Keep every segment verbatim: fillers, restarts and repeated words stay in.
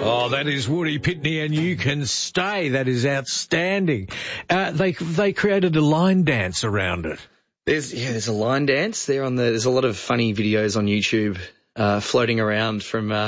Oh, that is Woody Pitney, and You Can Stay. That is outstanding. Uh, they they created a line dance around it. There's yeah, there's a line dance there on the. There's a lot of funny videos on YouTube uh, floating around from uh,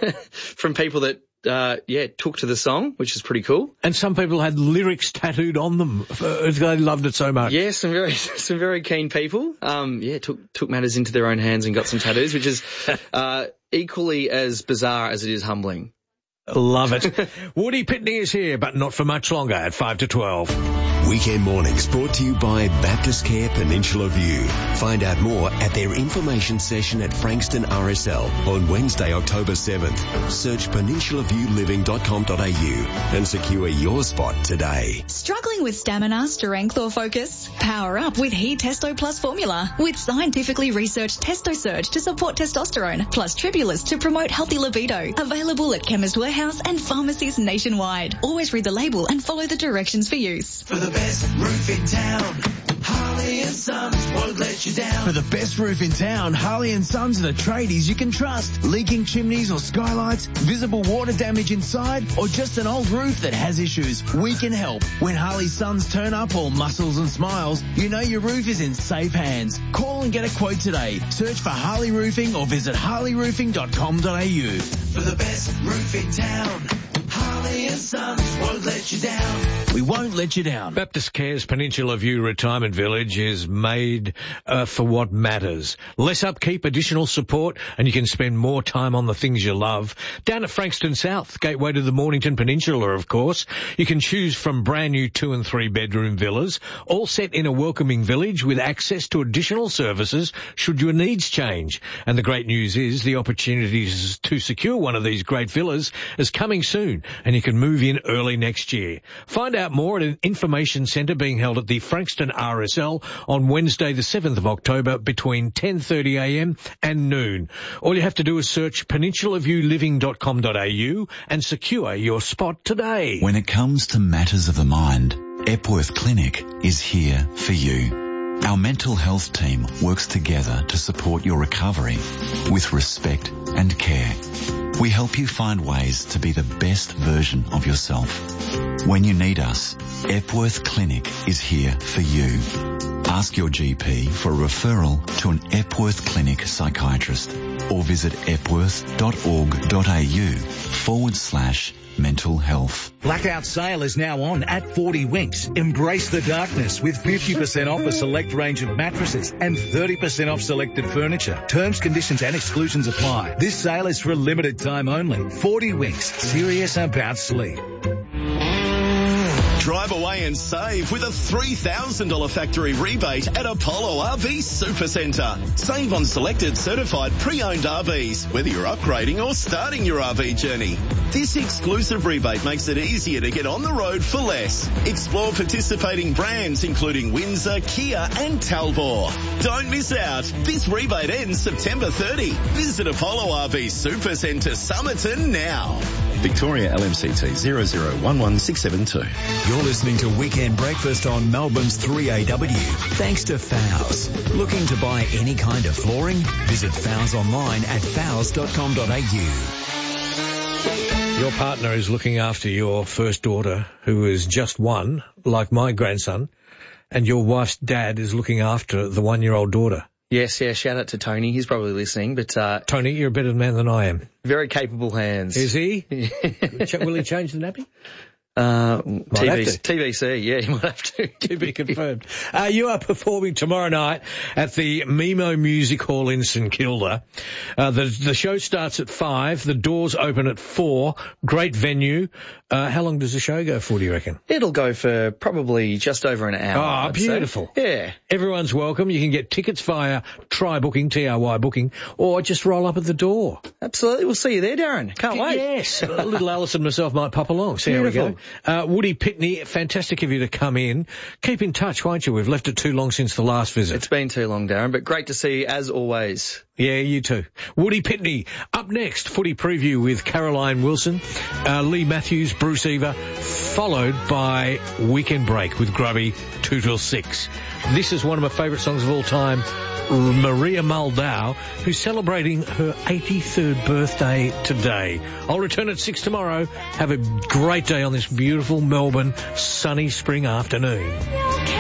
from people that uh, yeah took to the song, which is pretty cool. And some people had lyrics tattooed on them. They loved it so much. Yeah, some very some very keen people. Um, yeah, took took matters into their own hands and got some tattoos, which is uh, equally as bizarre as it is humbling. Love it. Woody Pitney is here, but not for much longer at five to twelve. Weekend Mornings brought to you by Baptist Care Peninsula View. Find out more at their information session at Frankston R S L on Wednesday, October seventh. Search peninsula view living dot com dot a u and secure your spot today. Struggling with stamina, strength or focus? Power up with He Testo Plus formula with scientifically researched Testo Surge to support testosterone plus Tribulus to promote healthy libido. Available at Chemist Warehouse and pharmacies nationwide. Always read the label and follow the directions for use. For the best roof in town, Harley and Sons won't let you down. For the best roof in town, Harley and Sons are the tradies you can trust. Leaking chimneys or skylights, visible water damage inside, or just an old roof that has issues, we can help. When Harley Sons turn up all muscles and smiles, you know your roof is in safe hands. Call and get a quote today. Search for Harley Roofing or visit harley roofing dot com dot a u. For the best roof in town, Harley and Sons won't let you down. We won't let you down. Baptist Care's Peninsula View Retirement Village is made uh, for what matters. Less upkeep, additional support, and you can spend more time on the things you love. Down at Frankston South, gateway to the Mornington Peninsula, of course. You can choose from brand new two and three bedroom villas, all set in a welcoming village with access to additional services should your needs change. And the great news is the opportunities to secure one of these great villas is coming soon, and you can move in early next year. Find out more at an information centre being held at the Frankston R S L on Wednesday the seventh of October between ten thirty a m and noon. All you have to do is search peninsula view living dot com dot a u and secure your spot today. When it comes to matters of the mind, Epworth Clinic is here for you. Our mental health team works together to support your recovery with respect and care. We help you find ways to be the best version of yourself. When you need us, Epworth Clinic is here for you. Ask your G P for a referral to an Epworth Clinic psychiatrist or visit epworth dot org dot a u forward slash mental health. Blackout sale is now on at forty Winks. Embrace the darkness with fifty percent off a select range of mattresses and thirty percent off selected furniture. Terms, conditions and exclusions apply. This sale is for a limited time only. forty Winks. Serious about sleep. Drive away and save with a three thousand dollars factory rebate at Apollo R V Supercentre. Save on selected certified pre-owned R Vs, whether you're upgrading or starting your R V journey. This exclusive rebate makes it easier to get on the road for less. Explore participating brands including Windsor, Kia and Talbot. Don't miss out. This rebate ends September thirtieth. Visit Apollo R V Supercentre Somerton now. Victoria L M C T zero zero one one six seven two. You're listening to Weekend Breakfast on Melbourne's three A W. Thanks to Fowles. Looking to buy any kind of flooring? Visit Fowles online at fowles dot com dot a u. Your partner is looking after your first daughter, who is just one, like my grandson, and your wife's dad is looking after the one-year-old daughter. Yes, yeah, shout out to Tony. He's probably listening, but... Uh, Tony, you're a better man than I am. Very capable hands. Is he? Will he change the nappy? Uh, T V, T V C, yeah, you might have to. To be confirmed. Uh, you are performing tomorrow night at the Mimo Music Hall in St Kilda. Uh, the, the show starts at five. The doors open at four. Great venue. Uh, how long does the show go for, do you reckon? It'll go for probably just over an hour. Oh, I'd beautiful. Say. Yeah. Everyone's welcome. You can get tickets via Try Booking, T R Y Booking, or just roll up at the door. Absolutely. We'll see you there, Darren. Can't wait. Yes. Little Alice and myself might pop along. See Beautiful. how we go. Uh, Woody Pitney, fantastic of you to come in. Keep in touch, won't you? We've left it too long since the last visit. It's been too long, Darren, but great to see you as always. Yeah, you too. Woody Pitney. Up next, footy preview with Caroline Wilson, uh, Lee Matthews, Bruce Eva, followed by Weekend Break with Grubby, two till six. This is one of my favourite songs of all time, Maria Muldaur, who's celebrating her eighty-third birthday today. I'll return at six tomorrow. Have a great day on this beautiful Melbourne sunny spring afternoon.